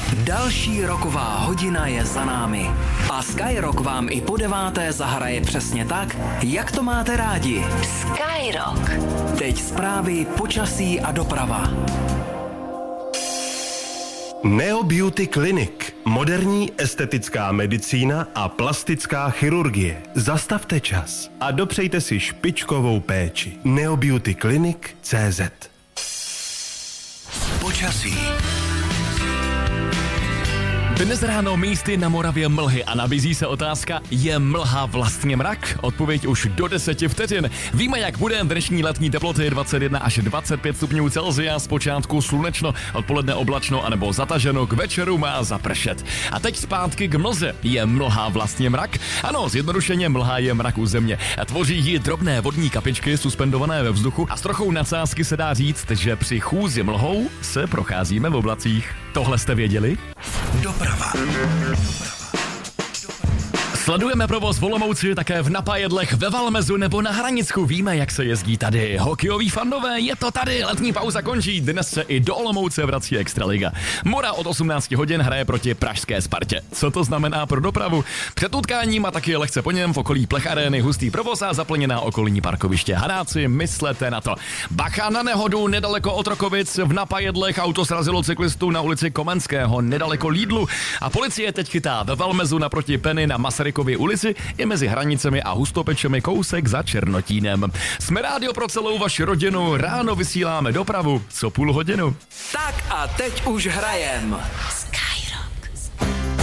Další roková hodina je za námi. A Skyrock vám i po 9. zahraje přesně tak, jak to máte rádi. Skyrock. Teď zprávy, počasí a doprava. Neo Beauty Clinic. Moderní estetická medicína a plastická chirurgie. Zastavte čas a dopřejte si špičkovou péči. neobeautyclinic.cz. Počasí. Dnes ráno místy na Moravě mlhy a nabízí se otázka, je mlha vlastně mrak? Odpověď už do 10 vteřin. Víme, jak bude dnešní letní teploty 21 až 25 stupňů Celsia, zpočátku slunečno, odpoledne oblačno anebo zataženo, k večeru má zapršet. A teď zpátky k mlze. Je mlha vlastně mrak? Ano, zjednodušeně mlha je mrak u země. Tvoří ji drobné vodní kapičky suspendované ve vzduchu a s trochou nadsázky se dá říct, že při chůzi mlhou se procházíme v oblacích. Tohle jste věděli? Doprava. Sledujeme provoz v Olomouci, také v Napajedlech, ve Valmezu nebo na Hranicku. Víme, jak se jezdí tady. Hokejoví fandové, je to tady. Letní pauza končí. Dnes se i do Olomouce vrací Extraliga. Mora od 18 hodin hraje proti pražské Spartě. Co to znamená pro dopravu? Před utkáním a taky lehce po něm v okolí Plech Arény hustý provoz a zaplněná okolní parkoviště. Hanáci, myslete na to. Bacha na nehodu nedaleko Otrokovic, v Napajedlech auto srazilo cyklistu na ulici Komenského nedaleko Lidlu a policie teď chytá ve Valmezu naproti Penny na Masarykově ulici i mezi Hranicemi a Hustopečemi kousek za Černotínem. Jsme rádio pro celou vaši rodinu, ráno vysíláme dopravu co půl hodinu. Tak a teď už hrajem.